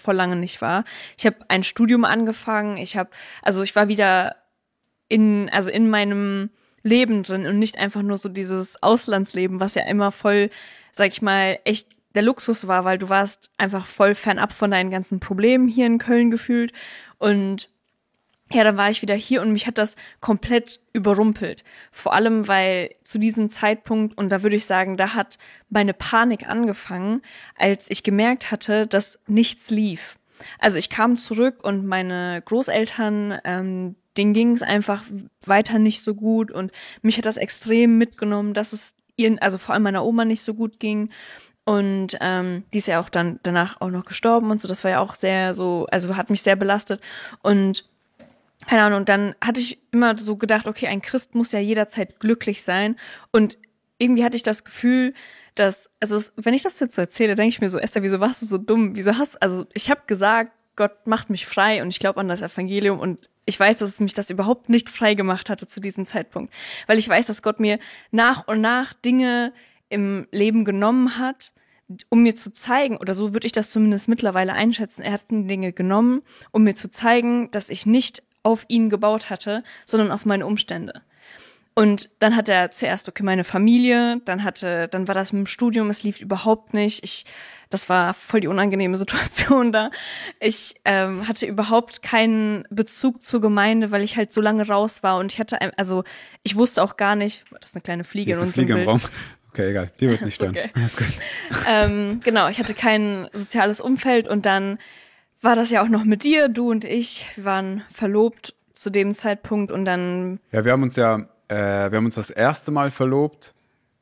voll lange nicht war. Ich habe ein Studium angefangen, ich war wieder in meinem Leben drin und nicht einfach nur so dieses Auslandsleben, was ja immer voll, sag ich mal, echt der Luxus war, weil du warst einfach voll fernab von deinen ganzen Problemen hier in Köln gefühlt. Und ja, dann war ich wieder hier und mich hat das komplett überrumpelt. Vor allem, weil zu diesem Zeitpunkt, und da würde ich sagen, da hat meine Panik angefangen, als ich gemerkt hatte, dass nichts lief. Also ich kam zurück und meine Großeltern, denen ging es einfach weiter nicht so gut und mich hat das extrem mitgenommen, dass es ihr, also vor allem meiner Oma nicht so gut ging. Und die ist ja auch dann danach auch noch gestorben und so. Das war ja auch sehr so, also hat mich sehr belastet. Und keine Ahnung, und dann hatte ich immer so gedacht, okay, ein Christ muss ja jederzeit glücklich sein. Und irgendwie hatte ich das Gefühl, dass, wenn ich das jetzt so erzähle, denke ich mir so, Esther, wieso warst du so dumm? Also ich habe gesagt, Gott macht mich frei und ich glaube an das Evangelium und ich weiß, dass es mich das überhaupt nicht frei gemacht hatte zu diesem Zeitpunkt. Weil ich weiß, dass Gott mir nach und nach Dinge im Leben genommen hat, um mir zu zeigen, oder so würde ich das zumindest mittlerweile einschätzen, er hat Dinge genommen, um mir zu zeigen, dass ich nicht auf ihn gebaut hatte, sondern auf meine Umstände. Und dann hat er zuerst, okay, meine Familie, dann war das mit dem Studium, es lief überhaupt nicht. Das war voll die unangenehme Situation da. Ich hatte überhaupt keinen Bezug zur Gemeinde, weil ich halt so lange raus war und ich wusste auch gar nicht, das ist eine kleine Fliege in unserem Bild. Im Raum. Okay, egal, die wird nicht stören. Okay. Alles gut. Genau, ich hatte kein soziales Umfeld und dann war das ja auch noch mit dir, du und ich, wir waren verlobt zu dem Zeitpunkt und dann... Ja, wir haben uns das erste Mal verlobt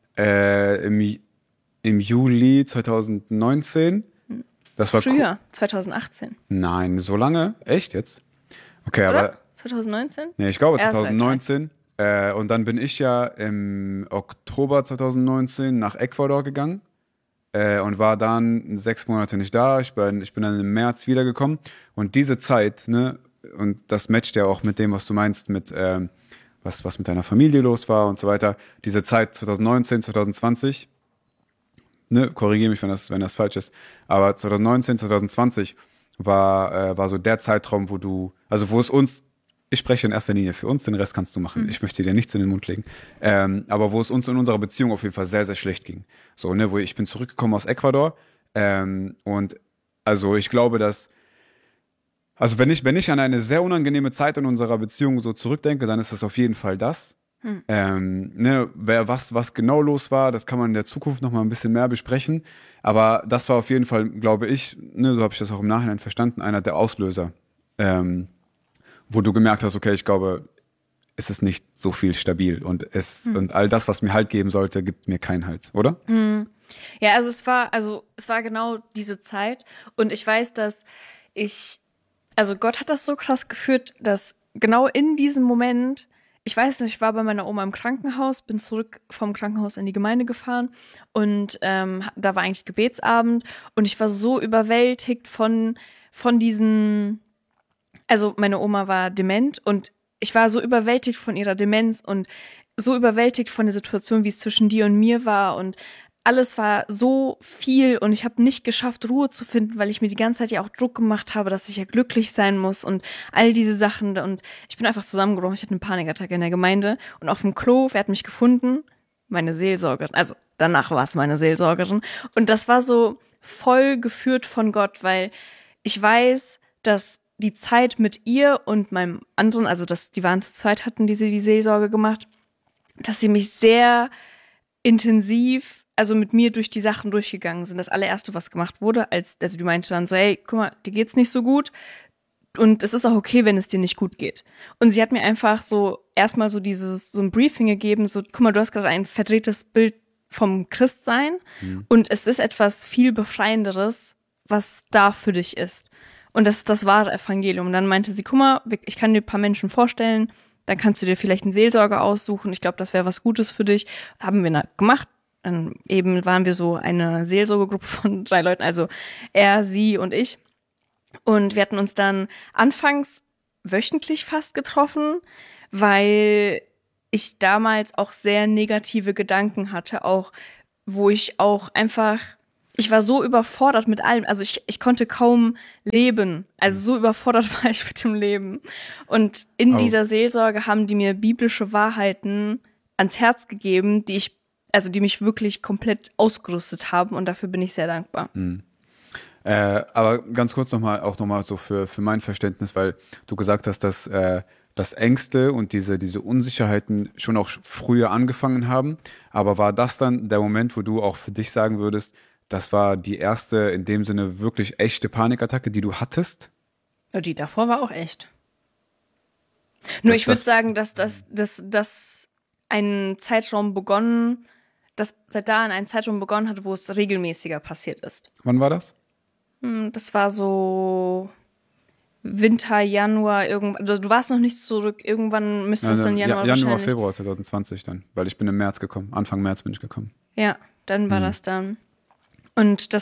im Juli 2019. Das war früher, 2018. Nein, so lange? Echt jetzt? Okay, oder? aber... 2019? Nee, ich glaube 2019. Und dann bin ich ja im Oktober 2019 nach Ecuador gegangen und war dann 6 Monate nicht da. Ich bin dann im März wiedergekommen. Und diese Zeit, ne, und das matcht ja auch mit dem, was du meinst, mit was mit deiner Familie los war und so weiter. Diese Zeit 2019, 2020, ne, korrigiere mich, wenn das falsch ist, aber 2019, 2020 war so der Zeitraum, wo es uns, ich spreche in erster Linie für uns, den Rest kannst du machen. Ich möchte dir nichts in den Mund legen. Aber wo es uns in unserer Beziehung auf jeden Fall sehr, sehr schlecht ging. So, ne, ich bin zurückgekommen aus Ecuador. Und also ich glaube, dass, also wenn ich an eine sehr unangenehme Zeit in unserer Beziehung so zurückdenke, dann ist das auf jeden Fall das. Ne, was genau los war, das kann man in der Zukunft noch mal ein bisschen mehr besprechen. Aber das war auf jeden Fall, glaube ich, ne, so habe ich das auch im Nachhinein verstanden, einer der Auslöser. Wo du gemerkt hast, okay, ich glaube, es ist nicht so viel stabil und und all das, was mir Halt geben sollte, gibt mir keinen Halt, oder? Ja, es war genau diese Zeit und ich weiß, dass Gott hat das so krass geführt, dass genau in diesem Moment, ich weiß nicht, ich war bei meiner Oma im Krankenhaus, bin zurück vom Krankenhaus in die Gemeinde gefahren und da war eigentlich Gebetsabend und ich war so überwältigt von diesen. Also meine Oma war dement und ich war so überwältigt von ihrer Demenz und so überwältigt von der Situation, wie es zwischen dir und mir war und alles war so viel und ich habe nicht geschafft, Ruhe zu finden, weil ich mir die ganze Zeit ja auch Druck gemacht habe, dass ich ja glücklich sein muss und all diese Sachen und ich bin einfach zusammengebrochen. Ich hatte eine Panikattacke in der Gemeinde und auf dem Klo, wer hat mich gefunden? Meine Seelsorgerin, also danach war es meine Seelsorgerin und das war so voll geführt von Gott, weil ich weiß, dass die Zeit mit ihr und meinem anderen, also die waren zu zweit, hatten die Seelsorge gemacht, dass sie mich sehr intensiv, also mit mir durch die Sachen durchgegangen sind. Das allererste, was gemacht wurde, also die meinte dann so, hey, guck mal, dir geht's nicht so gut und es ist auch okay, wenn es dir nicht gut geht. Und sie hat mir einfach so erstmal so ein Briefing gegeben, so, guck mal, du hast gerade ein verdrehtes Bild vom Christsein und es ist etwas viel Befreienderes, was da für dich ist. Und das ist das wahre Evangelium. Und dann meinte sie, guck mal, ich kann dir ein paar Menschen vorstellen, dann kannst du dir vielleicht einen Seelsorger aussuchen. Ich glaube, das wäre was Gutes für dich. Haben wir gemacht. Dann eben waren wir so eine Seelsorgegruppe von 3 Leuten, also er, sie und ich. Und wir hatten uns dann anfangs wöchentlich fast getroffen, weil ich damals auch sehr negative Gedanken hatte, auch wo ich auch einfach ich war so überfordert mit allem. Also ich konnte kaum leben. Also so überfordert war ich mit dem Leben. Und in dieser Seelsorge haben die mir biblische Wahrheiten ans Herz gegeben, die mich wirklich komplett ausgerüstet haben. Und dafür bin ich sehr dankbar. Aber ganz kurz nochmal so für mein Verständnis, weil du gesagt hast, dass das Ängste und diese Unsicherheiten schon auch früher angefangen haben. Aber war das dann der Moment, wo du auch für dich sagen würdest, das war die erste, in dem Sinne wirklich echte Panikattacke, die du hattest? Ja, die davor war auch echt. Nur ich würde sagen, dass ein Zeitraum begonnen, dass seit da ein Zeitraum begonnen hat, wo es regelmäßiger passiert ist. Wann war das? Das war so Winter, Januar, also du warst noch nicht zurück, irgendwann müsste es dann Januar Januar, wahrscheinlich. Februar 2020 dann, weil ich bin im März gekommen, Anfang März bin ich gekommen. Ja, dann war das dann. Und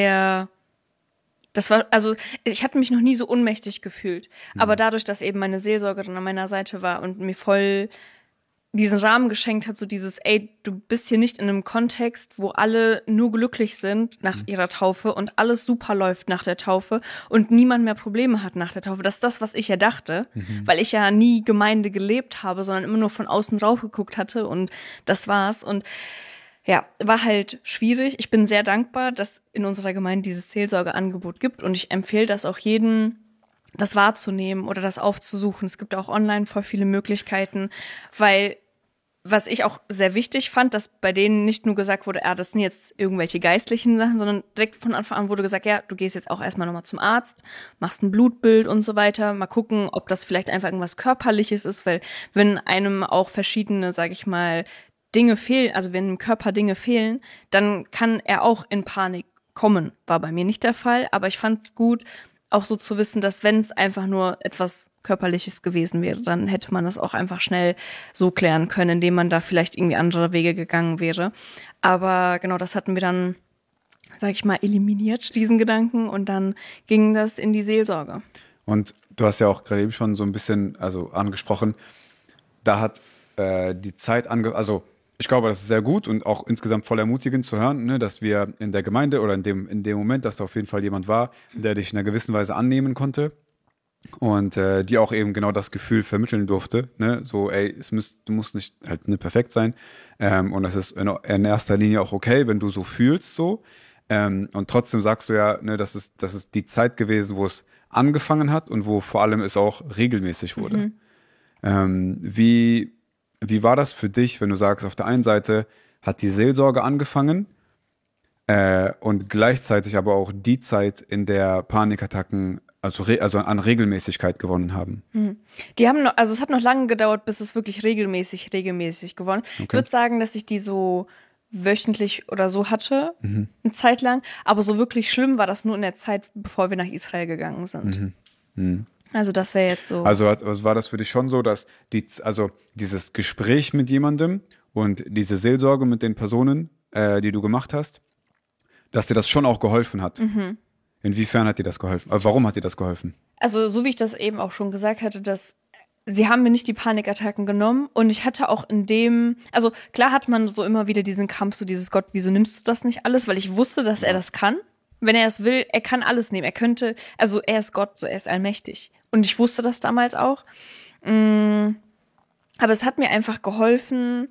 also ich hatte mich noch nie so ohnmächtig gefühlt. Aber dadurch, dass eben meine Seelsorgerin an meiner Seite war und mir voll diesen Rahmen geschenkt hat, so dieses, ey, du bist hier nicht in einem Kontext, wo alle nur glücklich sind nach ihrer Taufe und alles super läuft nach der Taufe und niemand mehr Probleme hat nach der Taufe. Das ist das, was ich ja dachte, weil ich ja nie Gemeinde gelebt habe, sondern immer nur von außen drauf geguckt hatte und das war's. Und ja, war halt schwierig. Ich bin sehr dankbar, dass in unserer Gemeinde dieses Seelsorgeangebot gibt und ich empfehle das auch jedem, das wahrzunehmen oder das aufzusuchen. Es gibt auch online voll viele Möglichkeiten, weil was ich auch sehr wichtig fand, dass bei denen nicht nur gesagt wurde, das sind jetzt irgendwelche geistlichen Sachen, sondern direkt von Anfang an wurde gesagt, ja, du gehst jetzt auch erstmal nochmal zum Arzt, machst ein Blutbild und so weiter, mal gucken, ob das vielleicht einfach irgendwas Körperliches ist, weil wenn einem auch verschiedene, sag ich mal, Dinge fehlen, also wenn im Körper Dinge fehlen, dann kann er auch in Panik kommen. War bei mir nicht der Fall, aber ich fand es gut, auch so zu wissen, dass wenn es einfach nur etwas Körperliches gewesen wäre, dann hätte man das auch einfach schnell so klären können, indem man da vielleicht irgendwie andere Wege gegangen wäre. Aber genau, das hatten wir dann, sag ich mal, eliminiert, diesen Gedanken, und dann ging das in die Seelsorge. Und du hast ja auch gerade eben schon so ein bisschen angesprochen, da hat die Zeit also ich glaube, das ist sehr gut und auch insgesamt voll ermutigend zu hören, ne, dass wir in der Gemeinde oder in dem Moment, dass da auf jeden Fall jemand war, der dich in einer gewissen Weise annehmen konnte und dir auch eben genau das Gefühl vermitteln durfte, ne, so, ey, du musst nicht halt nicht perfekt sein und das ist in erster Linie auch okay, wenn du so fühlst, so und trotzdem sagst du ja, ne, das ist die Zeit gewesen, wo es angefangen hat und wo vor allem es auch regelmäßig wurde. Wie war das für dich, wenn du sagst, auf der einen Seite hat die Seelsorge angefangen und gleichzeitig aber auch die Zeit, in der Panikattacken also an Regelmäßigkeit gewonnen haben? Die haben noch, also es hat noch lange gedauert, bis es wirklich regelmäßig gewonnen ist. Okay. Ich würde sagen, dass ich die so wöchentlich oder so hatte, eine Zeit lang. Aber so wirklich schlimm war das nur in der Zeit, bevor wir nach Israel gegangen sind. Also das wäre jetzt so. Also war das für dich schon so, dass dieses Gespräch mit jemandem und diese Seelsorge mit den Personen, die du gemacht hast, dass dir das schon auch geholfen hat? Inwiefern hat dir das geholfen? Warum hat dir das geholfen? Also so wie ich das eben auch schon gesagt hatte, dass sie haben mir nicht die Panikattacken genommen und ich hatte auch also klar hat man so immer wieder diesen Kampf, so dieses Gott, wieso nimmst du das nicht alles? Weil ich wusste, dass er das kann. Wenn er es will, er kann alles nehmen. Er ist Gott, so er ist allmächtig. Und ich wusste das damals auch. Aber es hat mir einfach geholfen,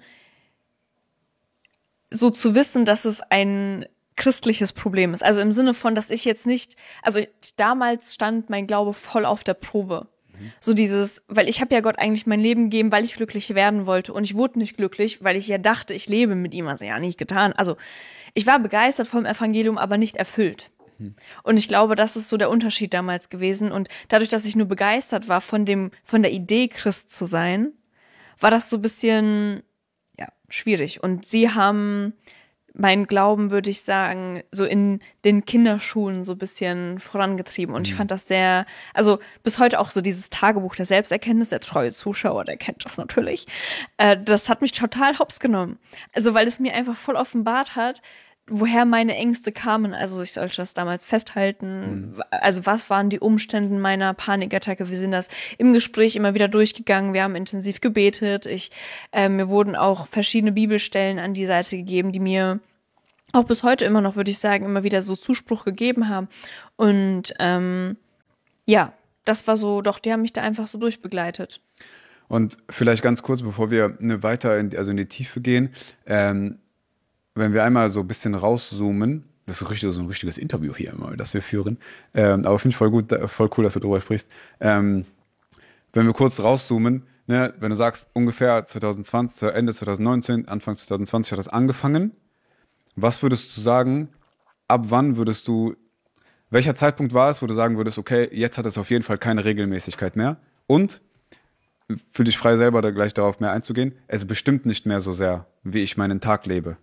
so zu wissen, dass es ein christliches Problem ist. Also im Sinne von, dass ich jetzt nicht, damals stand mein Glaube voll auf der Probe. So weil ich habe ja Gott eigentlich mein Leben gegeben, weil ich glücklich werden wollte. Und ich wurde nicht glücklich, weil ich ja dachte, ich lebe mit ihm. Also ja, nicht getan. Also ich war begeistert vom Evangelium, aber nicht erfüllt. Und ich glaube, das ist so der Unterschied damals gewesen. Und dadurch, dass ich nur begeistert war von der Idee, Christ zu sein, war das so ein bisschen, schwierig. Und sie haben meinen Glauben, würde ich sagen, so in den Kinderschuhen so ein bisschen vorangetrieben. Und ich fand das bis heute auch so dieses Tagebuch der Selbsterkenntnis, der treue Zuschauer, der kennt das natürlich. Das hat mich total hops genommen. Also, weil es mir einfach voll offenbart hat, woher meine Ängste kamen. Also ich sollte das damals festhalten. Also was waren die Umstände meiner Panikattacke? Wir sind das im Gespräch immer wieder durchgegangen. Wir haben intensiv gebetet. Mir wurden auch verschiedene Bibelstellen an die Seite gegeben, die mir auch bis heute immer noch, würde ich sagen, immer wieder so Zuspruch gegeben haben. Und ja, das war so, doch, die haben mich da einfach so durchbegleitet. Und vielleicht ganz kurz, bevor wir weiter in die Tiefe gehen, wenn wir einmal so ein bisschen rauszoomen, das ist so ein richtiges Interview hier immer, das wir führen, aber finde ich voll gut, voll cool, dass du darüber sprichst. Wenn wir kurz rauszoomen, ne, wenn du sagst, ungefähr 2020, Ende 2019, Anfang 2020 hat das angefangen, was würdest du sagen, ab wann welcher Zeitpunkt war es, wo du sagen würdest, okay, jetzt hat es auf jeden Fall keine Regelmäßigkeit mehr und fühl dich frei, selber da gleich darauf mehr einzugehen, es bestimmt nicht mehr so sehr, wie ich meinen Tag lebe.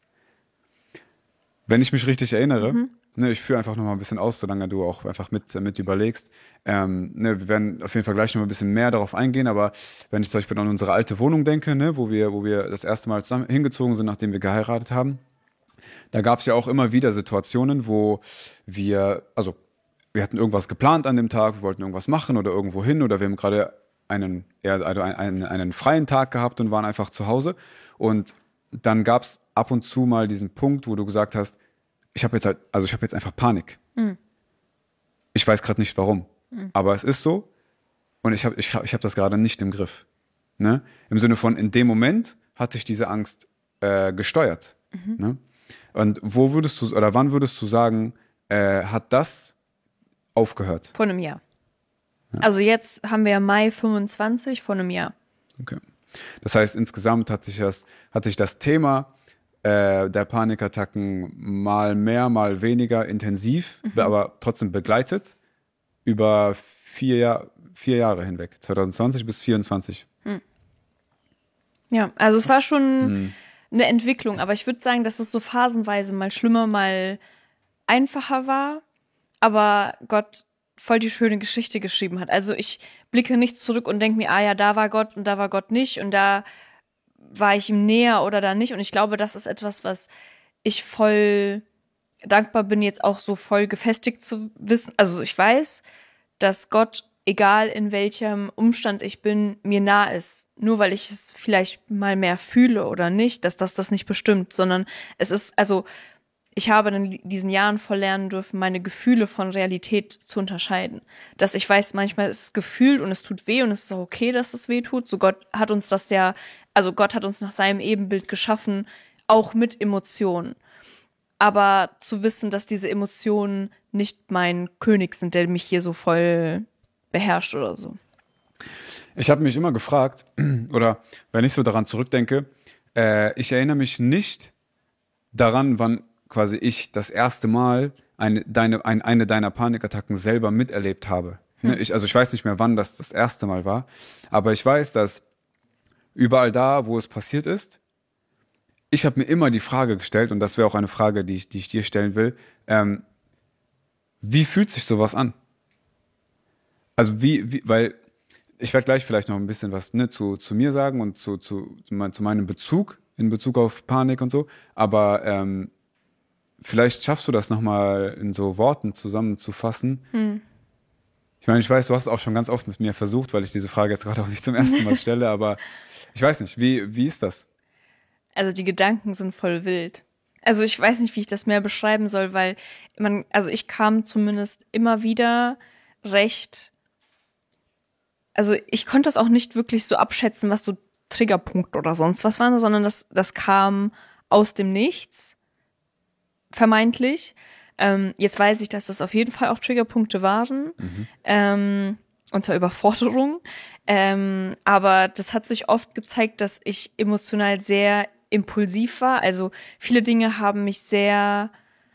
Wenn ich mich richtig erinnere, ne, ich führe einfach noch mal ein bisschen aus, solange du auch einfach mit überlegst. Ne, wir werden auf jeden Fall gleich noch mal ein bisschen mehr darauf eingehen, aber wenn ich zum Beispiel an unsere alte Wohnung denke, ne, wo wir das erste Mal zusammen hingezogen sind, nachdem wir geheiratet haben, da gab es ja auch immer wieder Situationen, wo wir hatten irgendwas geplant an dem Tag, wir wollten irgendwas machen oder irgendwo hin oder wir haben gerade einen freien Tag gehabt und waren einfach zu Hause. Und dann gab es ab und zu mal diesen Punkt, wo du gesagt hast, ich habe jetzt einfach Panik. Ich weiß gerade nicht warum, aber es ist so und ich hab das gerade nicht im Griff. Ne? Im Sinne von, in dem Moment hatte ich diese Angst gesteuert. Ne? Und wann würdest du sagen, hat das aufgehört? Vor einem Jahr. Also jetzt haben wir Mai 25, vor einem Jahr. Okay. Das heißt, insgesamt hat sich das Thema der Panikattacken mal mehr, mal weniger intensiv, aber trotzdem begleitet über 4 Jahre hinweg, 2020 bis 2024. Ja, also es war schon eine Entwicklung, aber ich würde sagen, dass es so phasenweise mal schlimmer, mal einfacher war, aber Gott voll die schöne Geschichte geschrieben hat. Also ich blicke nicht zurück und denke mir, ja, da war Gott und da war Gott nicht und da war ich ihm näher oder da nicht. Und ich glaube, das ist etwas, was ich voll dankbar bin, jetzt auch so voll gefestigt zu wissen. Also ich weiß, dass Gott, egal in welchem Umstand ich bin, mir nah ist. Nur weil ich es vielleicht mal mehr fühle oder nicht, dass das nicht bestimmt, sondern es ist, also ich habe in diesen Jahren voll lernen dürfen, meine Gefühle von Realität zu unterscheiden. Dass ich weiß, manchmal ist es gefühlt und es tut weh und es ist auch okay, dass es weh tut. So Gott hat uns Gott hat uns nach seinem Ebenbild geschaffen, auch mit Emotionen. Aber zu wissen, dass diese Emotionen nicht mein König sind, der mich hier so voll beherrscht oder so. Ich habe mich immer gefragt, oder wenn ich so daran zurückdenke, ich erinnere mich nicht daran, wann quasi ich das erste Mal eine deiner Panikattacken selber miterlebt habe. Ne? Ich weiß nicht mehr, wann das erste Mal war, aber ich weiß, dass überall da, wo es passiert ist, ich habe mir immer die Frage gestellt, und das wäre auch eine Frage, die ich dir stellen will, wie fühlt sich sowas an? Also weil ich werde gleich vielleicht noch ein bisschen was zu mir sagen und zu meinem Bezug in Bezug auf Panik und so, aber vielleicht schaffst du das nochmal in so Worten zusammenzufassen. Ich meine, ich weiß, du hast es auch schon ganz oft mit mir versucht, weil ich diese Frage jetzt gerade auch nicht zum ersten Mal stelle, aber ich weiß nicht, wie ist das? Also die Gedanken sind voll wild. Also ich weiß nicht, wie ich das mehr beschreiben soll, weil ich kam zumindest immer wieder recht, also ich konnte das auch nicht wirklich so abschätzen, was so Triggerpunkt oder sonst was waren, sondern das kam aus dem Nichts, vermeintlich. Jetzt weiß ich, dass das auf jeden Fall auch Triggerpunkte waren. Und zwar Überforderung. Aber das hat sich oft gezeigt, dass ich emotional sehr impulsiv war. Also viele Dinge haben mich sehr,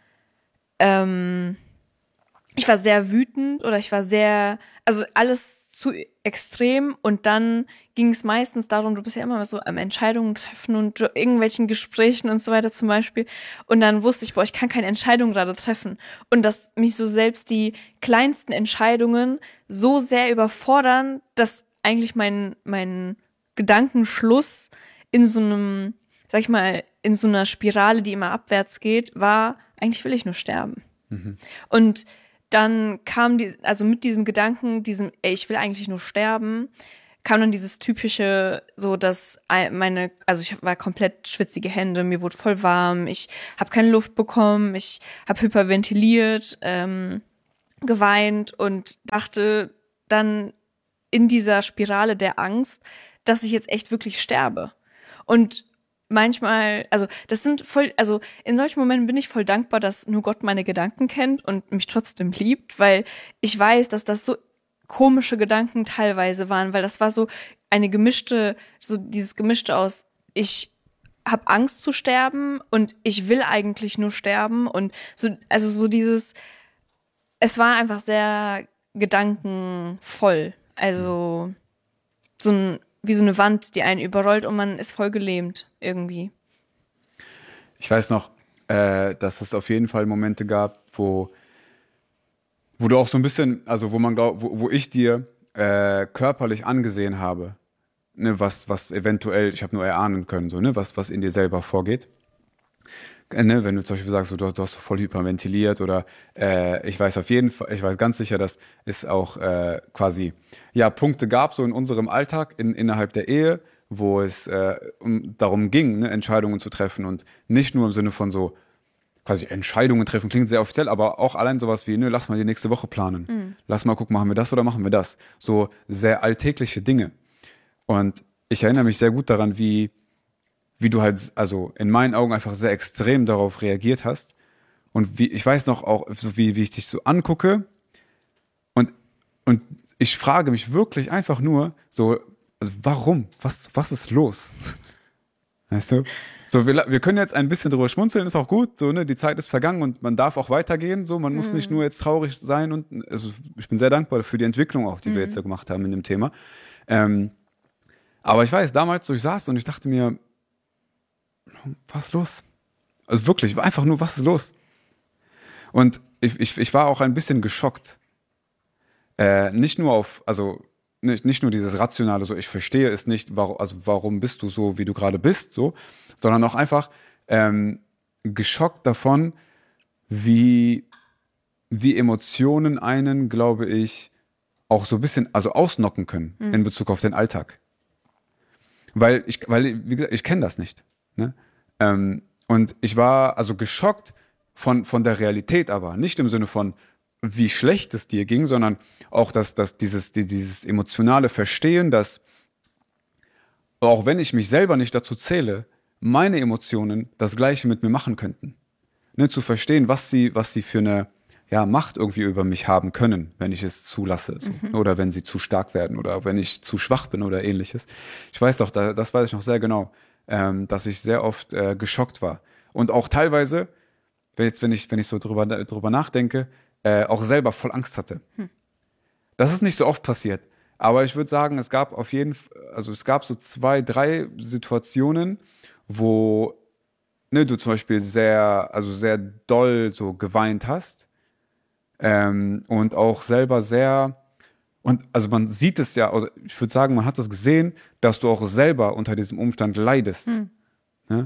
ich war sehr wütend oder also alles zu extrem und dann ging es meistens darum, du bist ja immer so am Entscheidungen treffen und irgendwelchen Gesprächen und so weiter zum Beispiel und dann wusste ich, ich kann keine Entscheidung gerade treffen und dass mich so selbst die kleinsten Entscheidungen so sehr überfordern, dass eigentlich mein Gedankenschluss in so einem, sag ich mal, in so einer Spirale, die immer abwärts geht, war, eigentlich will ich nur sterben. Und dann kam mit diesem Gedanken, ich will eigentlich nur sterben, kam dann dieses typische, so dass also ich war komplett schwitzige Hände, mir wurde voll warm, ich habe keine Luft bekommen, ich habe hyperventiliert, geweint und dachte dann in dieser Spirale der Angst, dass ich jetzt echt wirklich sterbe. Und manchmal, also also in solchen Momenten bin ich voll dankbar, dass nur Gott meine Gedanken kennt und mich trotzdem liebt, weil ich weiß, dass das so komische Gedanken teilweise waren, weil das war so so dieses Gemischte aus, ich habe Angst zu sterben und ich will eigentlich nur sterben und so, also so es war einfach sehr gedankenvoll. Also wie so eine Wand, die einen überrollt und man ist voll gelähmt irgendwie. Ich weiß noch, dass es auf jeden Fall Momente gab, wo du auch so ein bisschen, also wo ich dir körperlich angesehen habe, ne, was eventuell, ich habe nur erahnen können, so, ne, was in dir selber vorgeht. Ne, wenn du zum Beispiel sagst, du hast so voll hyperventiliert oder ich weiß auf jeden Fall, ich weiß ganz sicher, dass es auch quasi ja Punkte gab so in unserem Alltag innerhalb der Ehe, wo es darum ging, ne, Entscheidungen zu treffen und nicht nur im Sinne von so quasi Entscheidungen treffen, klingt sehr offiziell, aber auch allein sowas wie, ne, lass mal die nächste Woche planen. Lass mal gucken, machen wir das oder machen wir das? So sehr alltägliche Dinge. Und ich erinnere mich sehr gut daran, wie du halt, also in meinen Augen einfach sehr extrem darauf reagiert hast. Und ich weiß noch auch, so wie ich dich so angucke und, und ich frage mich wirklich einfach nur so, also warum? Was ist los? Weißt du? So, wir können jetzt ein bisschen drüber schmunzeln, ist auch gut, so, ne, die Zeit ist vergangen und man darf auch weitergehen, so, man muss nicht nur jetzt traurig sein und, also, ich bin sehr dankbar für die Entwicklung auch, die wir jetzt ja gemacht haben in dem Thema. Aber ich weiß, damals so, ich saß und ich dachte mir, was ist los? Also wirklich, einfach nur, was ist los? Und ich war auch ein bisschen geschockt. Nicht nur also nicht nur dieses Rationale, so ich verstehe es nicht, warum bist du so, wie du gerade bist, so, sondern auch einfach geschockt davon, wie, wie Emotionen einen, glaube ich, auch so ein bisschen, also ausnocken können in Bezug auf den Alltag. Wie gesagt, ich kenne das nicht. Ne? Und ich war also geschockt von der Realität, aber nicht im Sinne von, wie schlecht es dir ging, sondern auch dieses emotionale Verstehen, dass auch wenn ich mich selber nicht dazu zähle, meine Emotionen das Gleiche mit mir machen könnten. Ne, zu verstehen, was sie für eine ja, Macht irgendwie über mich haben können, wenn ich es zulasse. So. Oder wenn sie zu stark werden oder wenn ich zu schwach bin oder ähnliches. Ich weiß doch, das weiß ich noch sehr genau, dass ich sehr oft geschockt war. Und auch teilweise, wenn ich so drüber nachdenke, auch selber voll Angst hatte. Das ist nicht so oft passiert. Aber ich würde sagen, es gab es gab so 2, 3 Situationen, wo ne, du zum Beispiel sehr doll so geweint hast und auch selber und also man sieht es ja, also ich würde sagen, man hat es gesehen, dass du auch selber unter diesem Umstand leidest. Ne?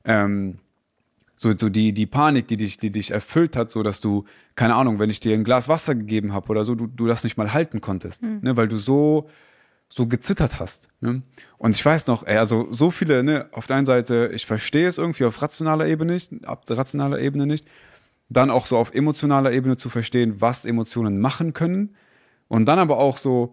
So die Panik, die dich erfüllt hat, so dass du, keine Ahnung, wenn ich dir ein Glas Wasser gegeben habe oder so, du das nicht mal halten konntest, ne, weil du so gezittert hast. Ne? Und ich weiß noch, also so viele, ne, auf der einen Seite, ich verstehe es irgendwie auf rationaler Ebene nicht, dann auch so auf emotionaler Ebene zu verstehen, was Emotionen machen können und dann aber auch so,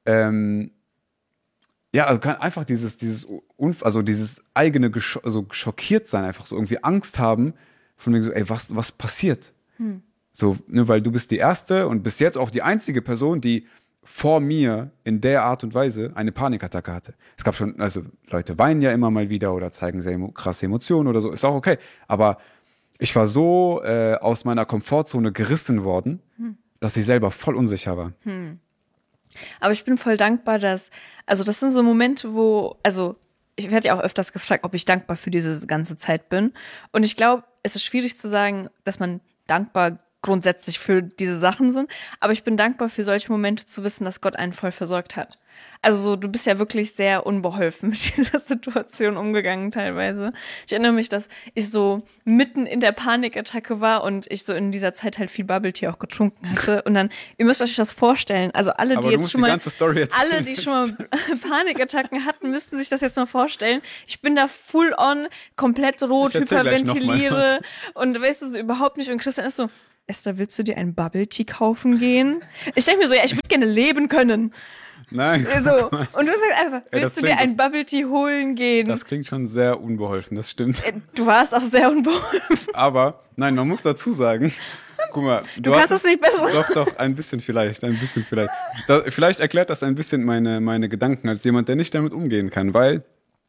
ja, also einfach also dieses eigene also schockiert sein, einfach so irgendwie Angst haben, von wegen so, ey, was passiert? So, ne, weil du bist die erste und bis jetzt auch die einzige Person, die vor mir in der Art und Weise eine Panikattacke hatte. Es gab schon, also Leute weinen ja immer mal wieder oder zeigen sehr krasse Emotionen oder so, ist auch okay. Aber ich war so aus meiner Komfortzone gerissen worden, dass ich selber voll unsicher war. Aber ich bin voll dankbar, also das sind so Momente, also ich werde ja auch öfters gefragt, ob ich dankbar für diese ganze Zeit bin. Und ich glaube, es ist schwierig zu sagen, dass man dankbar grundsätzlich für diese Sachen sind. Aber ich bin dankbar für solche Momente zu wissen, dass Gott einen voll versorgt hat. Also so, du bist ja wirklich sehr unbeholfen mit dieser Situation umgegangen teilweise. Ich erinnere mich, dass ich so mitten in der Panikattacke war und ich so in dieser Zeit halt viel Bubble Tea auch getrunken hatte. Und dann, ihr müsst euch das vorstellen, also alle, die jetzt schon mal, alle, die schon mal Panikattacken hatten, müssten sich das jetzt mal vorstellen. Ich bin da full on, komplett rot, hyperventiliere und weißt du, so überhaupt nicht. Und Christian ist so, Esther, willst du dir einen Bubble Tea kaufen gehen? Ich denke mir so, ja, ich würde gerne leben können. Nein. So. Und du sagst einfach, willst du dir ein Bubble Tea holen gehen? Das klingt schon sehr unbeholfen, das stimmt. Du warst auch sehr unbeholfen. Aber, nein, man muss dazu sagen, guck mal. Du kannst es nicht besser. Doch, ein bisschen vielleicht. Vielleicht erklärt das ein bisschen meine Gedanken als jemand, der nicht damit umgehen kann, weil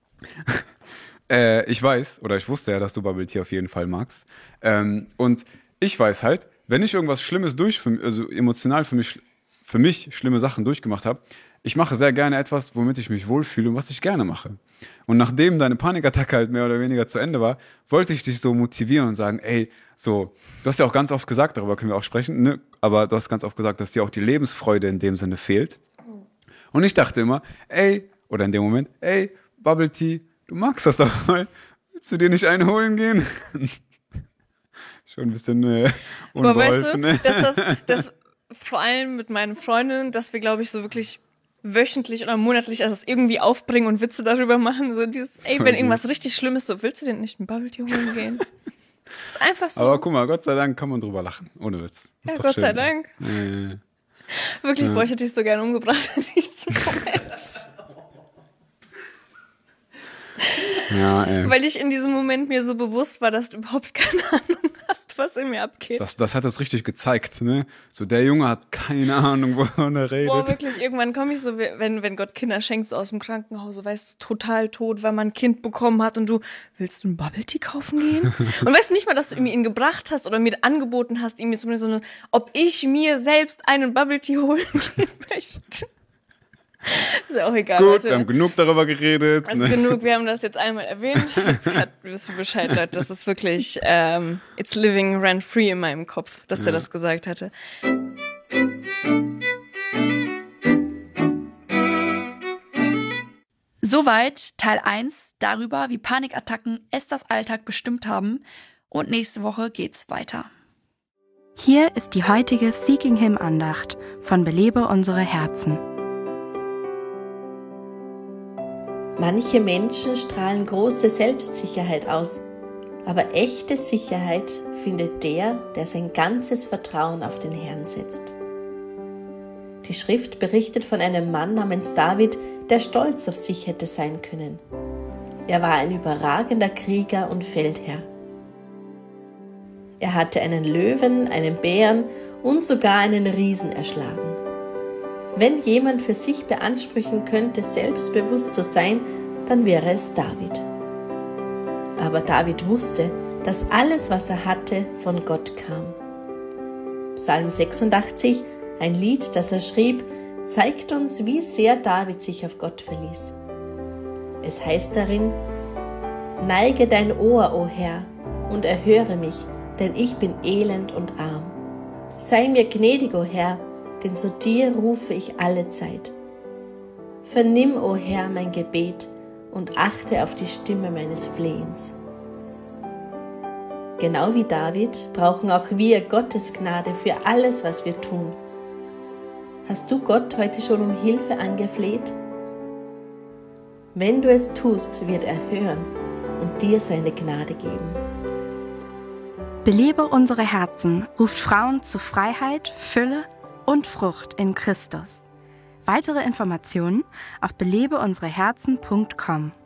ich wusste ja, dass du Bubble Tea auf jeden Fall magst. Und ich weiß halt, wenn ich irgendwas Schlimmes also emotional für mich schlimme Sachen durchgemacht habe, ich mache sehr gerne etwas, womit ich mich wohlfühle und was ich gerne mache. Und nachdem deine Panikattacke halt mehr oder weniger zu Ende war, wollte ich dich so motivieren und sagen, ey, so, du hast ja auch ganz oft gesagt, darüber können wir auch sprechen, ne? Aber du hast ganz oft gesagt, dass dir auch die Lebensfreude in dem Sinne fehlt. Und ich dachte immer, oder in dem Moment, Bubble Tea, du magst das doch mal. Willst du dir nicht einen holen gehen? Schon ein bisschen unbeholfen. Aber weißt du, dass das vor allem mit meinen Freundinnen, dass wir, glaube ich, so wirklich wöchentlich oder monatlich das irgendwie aufbringen und Witze darüber machen. So dieses, wenn irgendwas richtig schlimm ist, so, willst du denn nicht einen Bubble Tea holen gehen? Ist einfach so. Aber guck mal, Gott sei Dank kann man drüber lachen. Ohne Witz. Ja, Gott sei Dank. Wirklich, ich hätte dich so gerne umgebracht in diesem Moment. Ja, ey. Weil ich in diesem Moment mir so bewusst war, dass du überhaupt keine Ahnung hast, was in mir abgeht. Das hat es richtig gezeigt, ne? So, der Junge hat keine Ahnung, wovon er redet. Boah, wirklich, irgendwann komme ich so, wenn Gott Kinder schenkt, so aus dem Krankenhaus, so, weißt du, total tot, weil man ein Kind bekommen hat und du, willst du einen Bubble Tea kaufen gehen? Und weißt du nicht mal, dass du ihm ihn gebracht hast oder mir angeboten hast, ihm zumindest so ob ich mir selbst einen Bubble Tea holen gehen möchte. Ist ja auch egal, Gut, Leute. wir haben genug darüber geredet. Also genug, wir haben das jetzt einmal erwähnt. Jetzt wisst ihr Bescheid, Leute. Das ist wirklich, it's living rent free in meinem Kopf, dass der das gesagt hatte. Soweit Teil 1 darüber, wie Panikattacken Esthers Alltag bestimmt haben. Und nächste Woche geht's weiter. Hier ist die heutige Seeking Him Andacht von Belebe unsere Herzen. Manche Menschen strahlen große Selbstsicherheit aus, aber echte Sicherheit findet der sein ganzes Vertrauen auf den Herrn setzt. Die Schrift berichtet von einem Mann namens David, der stolz auf sich hätte sein können. Er war ein überragender Krieger und Feldherr. Er hatte einen Löwen, einen Bären und sogar einen Riesen erschlagen. Wenn jemand für sich beanspruchen könnte, selbstbewusst zu sein, dann wäre es David. Aber David wusste, dass alles, was er hatte, von Gott kam. Psalm 86, ein Lied, das er schrieb, zeigt uns, wie sehr David sich auf Gott verließ. Es heißt darin: Neige dein Ohr, o Herr, und erhöre mich, denn ich bin elend und arm. Sei mir gnädig, o Herr, denn zu dir rufe ich alle Zeit. Vernimm, o Herr, mein Gebet und achte auf die Stimme meines Flehens. Genau wie David brauchen auch wir Gottes Gnade für alles, was wir tun. Hast du Gott heute schon um Hilfe angefleht? Wenn du es tust, wird er hören und dir seine Gnade geben. Belebe unsere Herzen ruft Frauen zu Freiheit, Fülle und Frucht in Christus. Weitere Informationen auf belebeunsereherzen.com.